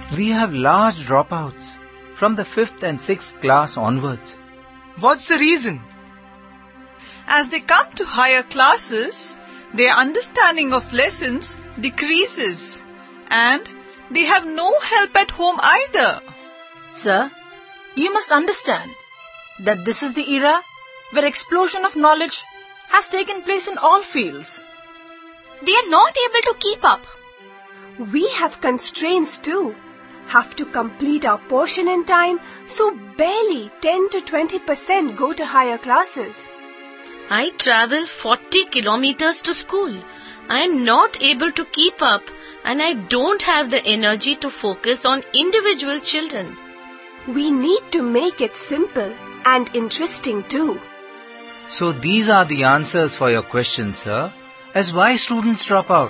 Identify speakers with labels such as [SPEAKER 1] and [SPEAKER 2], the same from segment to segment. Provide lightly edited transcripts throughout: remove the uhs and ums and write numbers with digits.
[SPEAKER 1] We have large dropouts from the 5th and 6th class onwards.
[SPEAKER 2] What's the reason?
[SPEAKER 3] As they come to higher classes, their understanding of lessons decreases and they have no help at home either.
[SPEAKER 4] Sir, you must understand that this is the era where explosion of knowledge has taken place in all fields.
[SPEAKER 5] They are not able to keep up.
[SPEAKER 6] We have constraints too. Have to complete our portion in time, so barely 10 to 20% go to higher classes.
[SPEAKER 7] I travel 40 kilometers to school. I am not able to keep up and I don't have the energy to focus on individual children.
[SPEAKER 6] We need to make it simple and interesting too.
[SPEAKER 1] So these are the answers for your questions, sir, as why students drop out.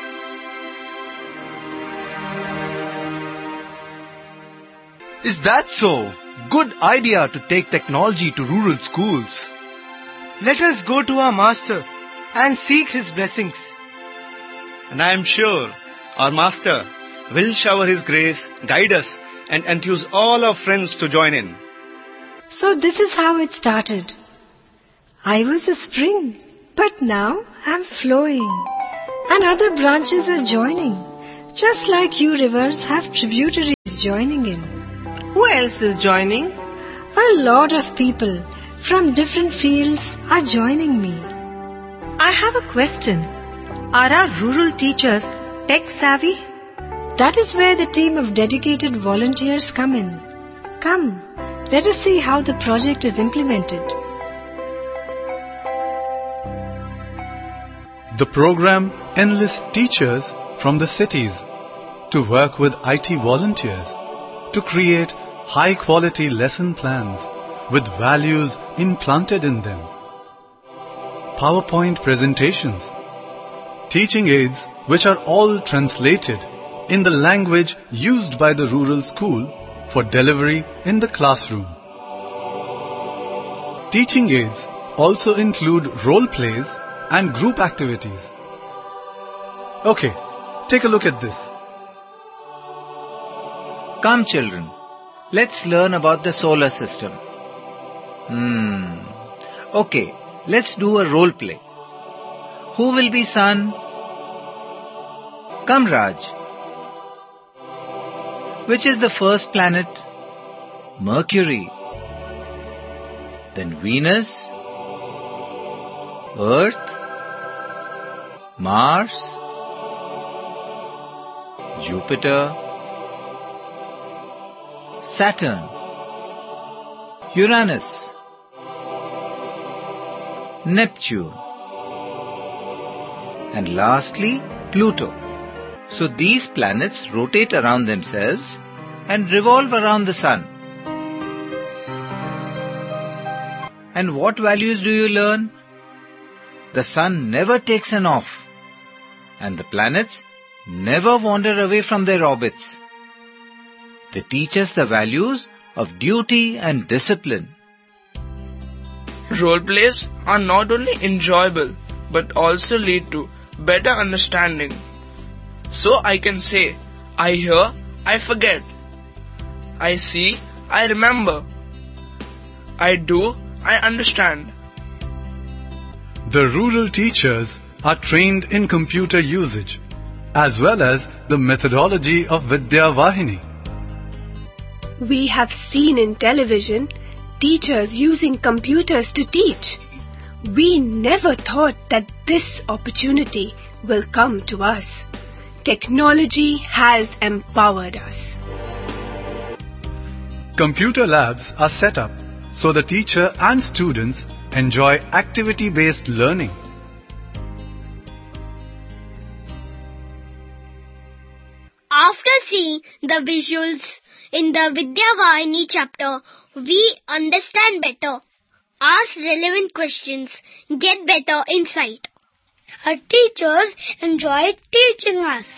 [SPEAKER 2] Is that so? Good idea to take technology to rural schools. Let us go to our master and seek his blessings.
[SPEAKER 8] And I am sure our master will shower his grace, guide us and enthuse all our friends to join in.
[SPEAKER 9] So this is how it started. I was a spring, but now I'm flowing. And other branches are joining. Just like you rivers have tributaries joining in.
[SPEAKER 2] Who else is joining?
[SPEAKER 9] A lot of people from different fields are joining me.
[SPEAKER 10] I have a question. Are our rural teachers tech savvy?
[SPEAKER 9] That is where the team of dedicated volunteers come in. Come, let us see how the project is implemented.
[SPEAKER 11] The program enlists teachers from the cities to work with IT volunteers to create high-quality lesson plans with values implanted in them. PowerPoint presentations, teaching aids which are all translated in the language used by the rural school for delivery in the classroom. Teaching aids also include role plays and group activities. Okay, take a look at this.
[SPEAKER 1] Come children, let's learn about the solar system. Okay, let's do a role play. Who will be sun? Come Raj. Which is the first planet? Mercury. Then Venus, Earth, Mars, Jupiter, Saturn, Uranus, Neptune, and lastly Pluto. So these planets rotate around themselves and revolve around the sun. And what values do you learn? The sun never takes an off, and the planets never wander away from their orbits. They teach us the values of duty and discipline.
[SPEAKER 12] Role plays are not only enjoyable but also lead to better understanding. So I can say, I hear, I forget. I see, I remember. I do, I understand.
[SPEAKER 11] The rural teachers are trained in computer usage as well as the methodology of Vidya Vahini.
[SPEAKER 6] We have seen in television teachers using computers to teach. We never thought that this opportunity will come to us. Technology has empowered us.
[SPEAKER 11] Computer labs are set up so the teacher and students enjoy activity-based learning.
[SPEAKER 5] After seeing the visuals in the Vidya Vahini chapter, we understand better, ask relevant questions, get better insight. Our teachers enjoyed teaching us.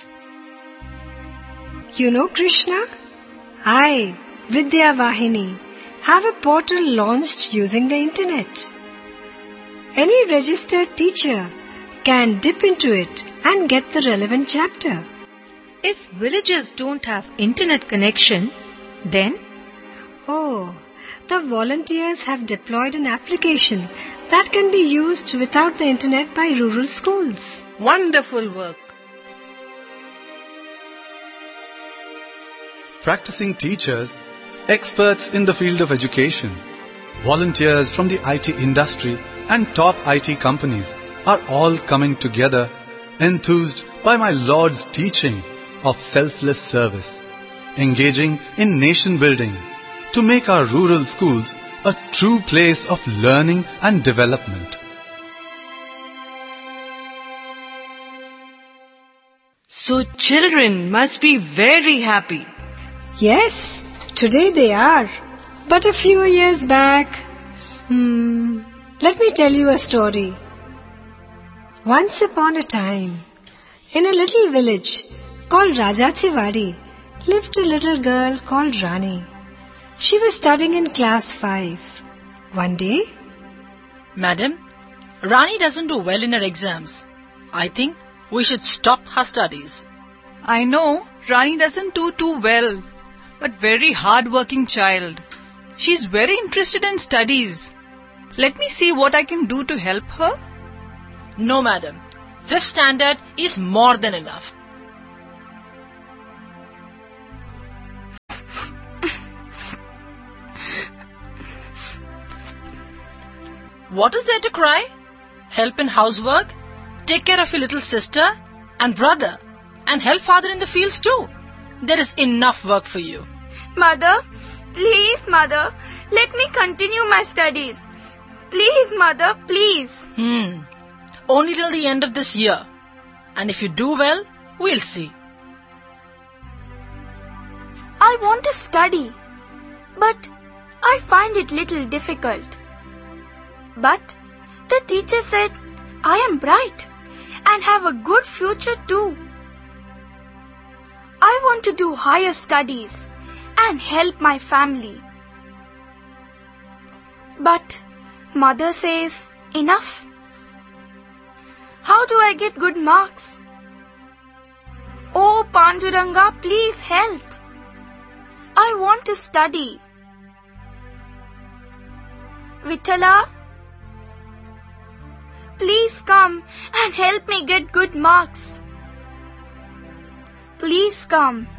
[SPEAKER 9] You know, Krishna, I, Vidya Vahini, have a portal launched using the internet. Any registered teacher can dip into it and get the relevant chapter.
[SPEAKER 10] If villagers don't have internet connection, then?
[SPEAKER 9] Oh, the volunteers have deployed an application that can be used without the internet by rural schools.
[SPEAKER 3] Wonderful work.
[SPEAKER 11] Practicing teachers, experts in the field of education, volunteers from the IT industry and top IT companies are all coming together, enthused by my Lord's teaching of selfless service, engaging in nation building to make our rural schools a true place of learning and development.
[SPEAKER 10] So children must be very happy.
[SPEAKER 9] Yes, today they are. But a few years back, let me tell you a story. Once upon a time, in a little village called Rajatsivadi, lived a little girl called Rani. She was studying in class 5. One day,
[SPEAKER 4] Madam, Rani doesn't do well in her exams. I think we should stop her studies.
[SPEAKER 3] I know Rani doesn't do too well, but very hard-working child. She's very interested in studies. Let me see what I can do to help her.
[SPEAKER 4] No, madam. 5th standard is more than enough. What is there to cry? Help in housework, take care of your little sister and brother, and help father in the fields too. There is enough work for you.
[SPEAKER 13] Mother, please, Mother, let me continue my studies. Please, Mother, please.
[SPEAKER 4] Only till the end of this year. And if you do well, we'll see.
[SPEAKER 13] I want to study, but I find it little difficult. But the teacher said I am bright and have a good future too. I want to do higher studies and help my family. But Mother says enough. How do I get good marks? Oh Panduranga, please help. I want to study. Vitala, please come and help me get good marks. Please come.